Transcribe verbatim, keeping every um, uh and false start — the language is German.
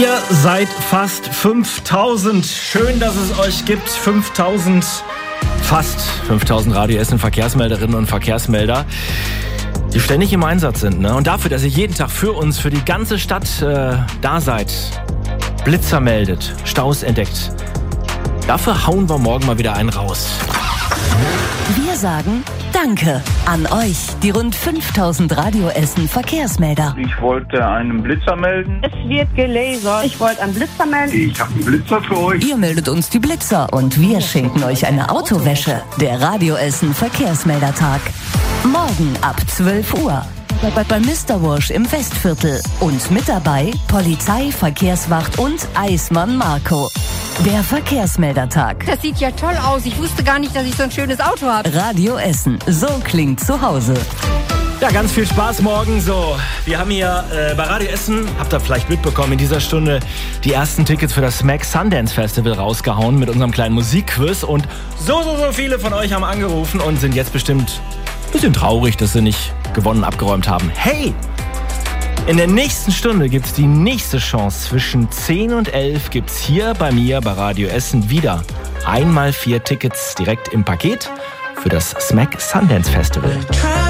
Ihr seid fast fünftausend. Schön, dass es euch gibt. fünftausend, fast fünftausend Radio Essen Verkehrsmelderinnen und Verkehrsmelder, die ständig im Einsatz sind. Ne? Und dafür, dass ihr jeden Tag für uns, für die ganze Stadt äh, da seid, Blitzer meldet, Staus entdeckt, dafür hauen wir morgen mal wieder einen raus. Wir sagen Danke an euch, die rund fünftausend Radio Essen Verkehrsmelder. Ich wollte einen Blitzer melden. Es wird gelasert. Ich wollte einen Blitzer melden. Ich habe einen Blitzer für euch. Ihr meldet uns die Blitzer und wir schenken euch eine Autowäsche. Der Radio Essen Verkehrsmeldertag. Morgen ab zwölf Uhr. Bei, bei Mister Wosch im Westviertel. Und mit dabei Polizei, Verkehrswacht und Eismann Marco. Der Verkehrsmeldertag. Das sieht ja toll aus. Ich wusste gar nicht, dass ich so ein schönes Auto habe. Radio Essen. So klingt zu Hause. Ja, ganz viel Spaß morgen. So, wir haben hier äh, bei Radio Essen, habt ihr vielleicht mitbekommen, in dieser Stunde die ersten Tickets für das Smack Sundance Festival rausgehauen mit unserem kleinen Musikquiz. Und so, so, so viele von euch haben angerufen und sind jetzt bestimmt ein bisschen traurig, dass sie nicht gewonnen, abgeräumt haben. Hey! In der nächsten Stunde gibt's die nächste Chance. Zwischen zehn und elf gibt's hier bei mir bei Radio Essen wieder einmal vier Tickets direkt im Paket für das Smack Sundance Festival.